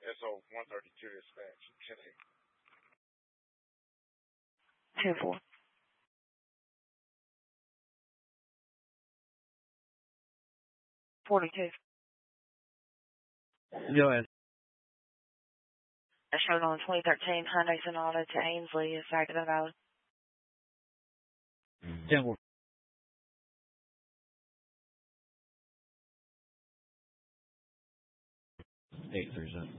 SO 132 dispatch. 2-4. 42. Go ahead. I showed on 2013 Hyundai Sonata to Ainsley, effective and valid. 10-4. 837.